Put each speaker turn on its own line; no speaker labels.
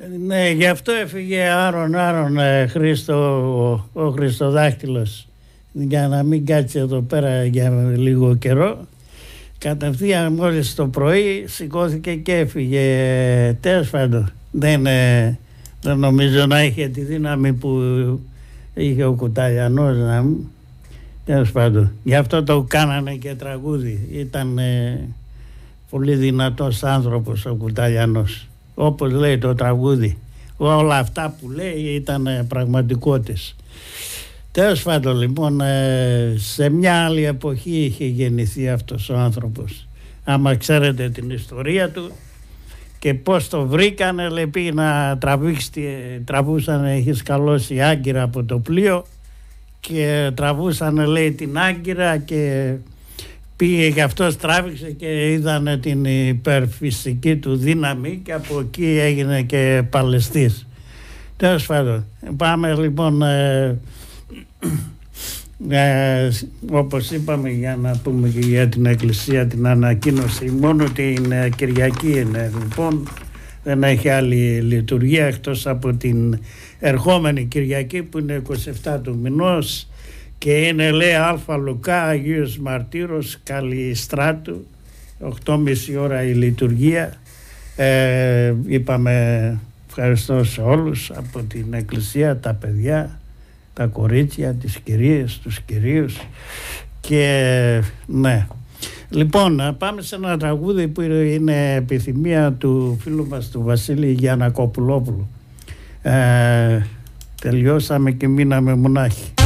Ναι, γι' αυτό έφυγε Άρον Χρήστο, ο Χριστοδάχτυλος, για να μην κάτσει εδώ πέρα για λίγο καιρό. Κατευθείαν μόλις το πρωί σηκώθηκε και έφυγε. Τέλος πάντων, δεν νομίζω να είχε τη δύναμη που είχε ο Κουταλιανός. Τέλος πάντων, γι' αυτό το κάνανε και τραγούδι. Ήταν πολύ δυνατός άνθρωπος ο Κουταλιανός, όπως λέει το τραγούδι. Όλα αυτά που λέει ήταν πραγματικότητες. Τέλος πάντων, λοιπόν, σε μια άλλη εποχή είχε γεννηθεί αυτός ο άνθρωπος. Άμα ξέρετε την ιστορία του και πώς το βρήκανε, λέει, πήγε να τραβούσανε, είχε σκαλώσει άγκυρα από το πλοίο και τραβούσανε, λέει, την άγκυρα και πήγε και αυτός, τράβηξε και είδανε την υπερφυσική του δύναμη και από εκεί έγινε και παλαιστής. Τέλος πάντων, πάμε λοιπόν, όπως είπαμε, για να πούμε και για την Εκκλησία την ανακοίνωση. Μόνο την Κυριακή είναι, λοιπόν, δεν έχει άλλη λειτουργία εκτός από την ερχόμενη Κυριακή που είναι 27 του μηνός και είναι, λέει, Α Λουκά, Αγίος Μαρτύρος, Καλλιστράτου, 8.30 ώρα η λειτουργία. Είπαμε ευχαριστώ σε όλους από την Εκκλησία, τα παιδιά, τα κορίτσια, τις κυρίες, τους κυρίους και ναι. Λοιπόν, πάμε σε ένα τραγούδι που είναι επιθυμία του φίλου μας του Βασίλη Γιαννακοπουλόπουλου. Τελειώσαμε και μείναμε μονάχοι.